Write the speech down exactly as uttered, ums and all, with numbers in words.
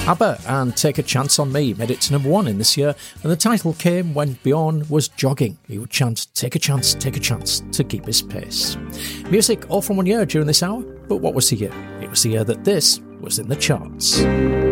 ABBA and Take a Chance on Me made it to number one in this year, and the title came when Bjorn was jogging. He would chant, "Take a chance, take a chance," to keep his pace. Music all from one year during this hour, but what was the year? It was the year that this was in the charts.